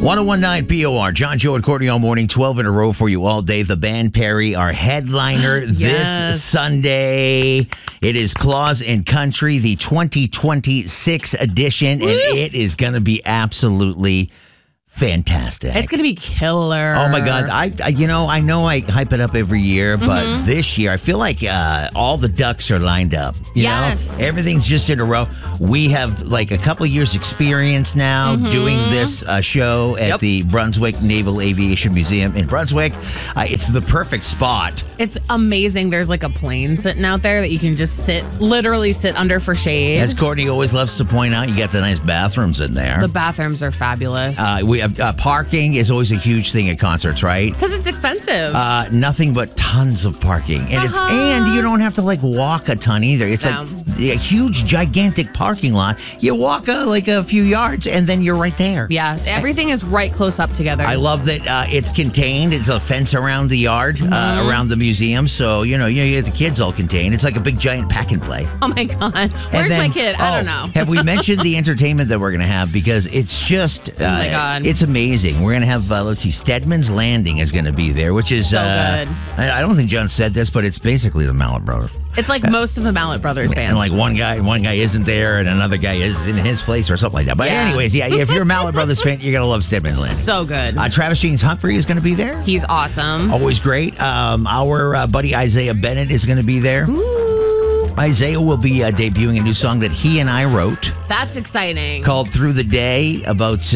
1019 POR, John, Joe, and Courtney all morning, 12 in a row for you all day. The band Perry, our headliner this Sunday. It is Claus and Country, the 2026 edition, and it is going to be absolutely fantastic. It's going to be killer. Oh, my God. I know I hype it up every year, but this year I feel like all the ducks are lined up. You know? Everything's just in a row. We have like a couple of years experience now doing this show at the Brunswick Naval Aviation Museum in Brunswick. It's the perfect spot. It's amazing. There's like a plane sitting out there that you can just literally sit under for shade. As Courtney always loves to point out, you got the nice bathrooms in there. The bathrooms are fabulous. We have parking is always a huge thing at concerts, right? Because it's expensive. Nothing but tons of parking, and and you don't have to like walk a ton either. It's like a huge, gigantic parking lot. You walk like a few yards, and then you're right there. Yeah, everything is right close up together. I love that it's contained. It's a fence around the yard, around the museum, so you get the kids all contained. It's like a big giant pack and play. Oh my God, where's my kid? I don't know. Have we mentioned the entertainment that we're going to have? Because it's just, oh my God, it's amazing. We're going to have, let's see, Stedman's Landing is going to be there, which is, so good. I don't think John said this, but it's basically the Mallet Brothers. It's like most of the Mallet Brothers band. And like one guy isn't there and another guy is in his place or something like that. But anyways, if you're a Mallet Brothers fan, you're going to love Stedman's Landing. So good. Travis James Humphrey is going to be there. He's awesome. Always great. Our buddy Isaiah Bennett is going to be there. Ooh. Isaiah will be debuting a new song that he and I wrote. That's exciting. Called Through the Day, about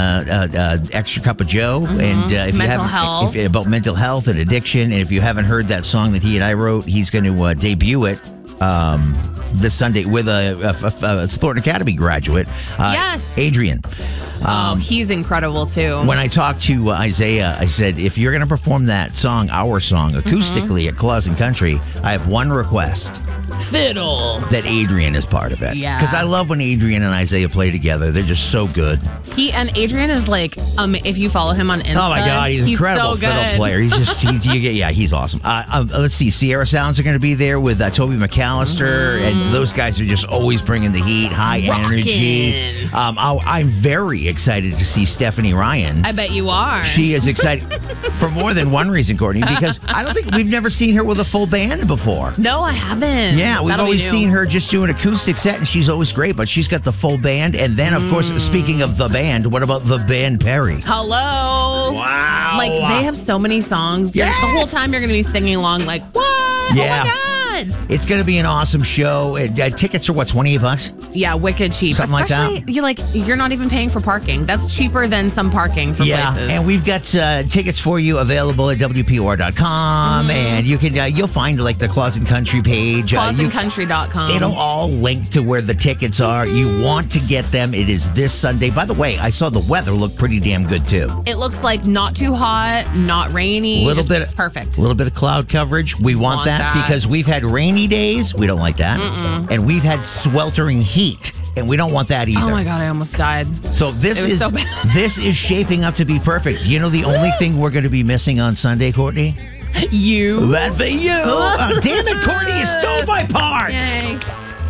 Extra Cup of Joe. And if mental health. About mental health and addiction. And if you haven't heard that song that he and I wrote, he's going to debut it this Sunday with a Thornton Academy graduate. Adrian. He's incredible too. When I talked to Isaiah, I said, if you're going to perform that song, our song, acoustically at Claus and Country, I have one request. Fiddle. That Adrian is part of it. Yeah. Because I love when Adrian and Isaiah play together. They're just so good. Adrian is like, if you follow him on Insta. Oh my God, he's incredible so fiddle player. He's just, he's awesome. Let's see, Sierra Sounds are going to be there with Toby McAllister, and those guys are just always bringing the heat, high energy. I'm very excited to see Stephanie Ryan. I bet you are. She is excited for more than one reason, Courtney, because I don't think we've never seen her with a full band before. No, I haven't. Yeah, we've always seen her just do an acoustic set, and she's always great, but she's got the full band. And then, of course, speaking of the band, what about the band Perry? Hello. Wow. Like, they have so many songs. The whole time you're going to be singing along like, what? Yeah. Oh, my God. It's going to be an awesome show. Tickets are, what, $28? Yeah, wicked cheap. Something especially, like that. You're not even paying for parking. That's cheaper than some parking for places. And we've got tickets for you available at WPOR.com, and you can you'll find like the Claus and Country page. ClausandCountry.com. It'll all link to where the tickets are. You want to get them. It is this Sunday. By the way, I saw the weather look pretty damn good too. It looks like not too hot, not rainy. Perfect. A little bit of cloud coverage. We want that because we've had rainy days. We don't like that. And we've had sweltering heat. And we don't want that either. Oh my God, I almost died. So this is so bad. This is shaping up to be perfect. You know the only thing we're going to be missing on Sunday, Courtney? You. That'd be you. Damn it, Courtney, you stole my part. Yay.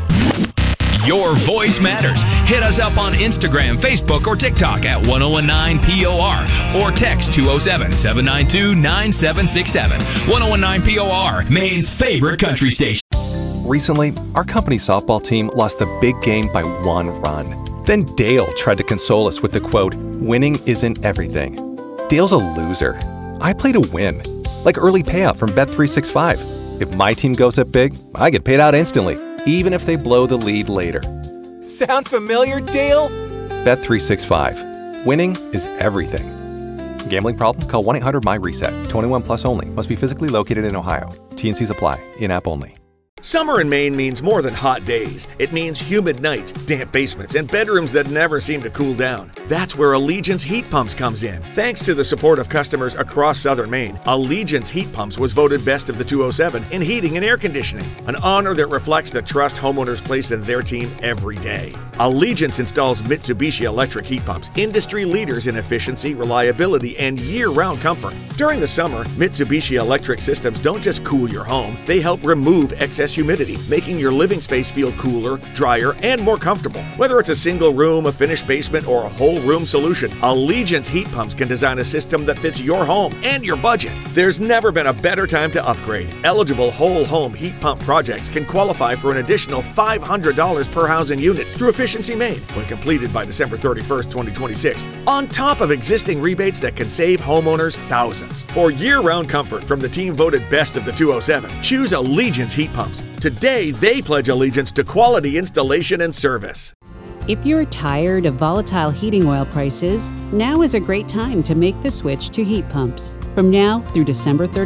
Your voice matters. Hit us up on Instagram, Facebook, or TikTok at 1019POR or text 207-792-9767. 1019POR, Maine's favorite country station. Recently, our company softball team lost the big game by 1 run. Then Dale tried to console us with the quote, "Winning isn't everything." Dale's a loser. I play to win, like early payout from Bet365. If my team goes up big, I get paid out instantly, even if they blow the lead later. Sound familiar, Dale? Bet365. Winning is everything. Gambling problem? Call 1-800-MY-RESET. 21 plus only. Must be physically located in Ohio. T&Cs apply. In-app only. Summer in Maine means more than hot days. It means humid nights, damp basements, and bedrooms that never seem to cool down. That's where Allegiance Heat Pumps comes in. Thanks to the support of customers across southern Maine, Allegiance Heat Pumps was voted best of the 207 in heating and air conditioning, an honor that reflects the trust homeowners place in their team every day. Allegiance installs Mitsubishi electric heat pumps, industry leaders in efficiency, reliability, and year-round comfort. During the summer, Mitsubishi electric systems don't just cool your home, they help remove excess humidity, making your living space feel cooler, drier, and more comfortable. Whether it's a single room, a finished basement, or a whole room solution, Allegiance heat pumps can design a system that fits your home and your budget. There's never been a better time to upgrade. Eligible whole home heat pump projects can qualify for an additional $500 per housing unit through Efficiency Made when completed by December 31st, 2026, on top of existing rebates that can save homeowners thousands. For year-round comfort from the team voted best of the 207, choose Allegiance heat pumps. Today, they pledge allegiance to quality installation and service. If you're tired of volatile heating oil prices, now is a great time to make the switch to heat pumps. From now through December 31st,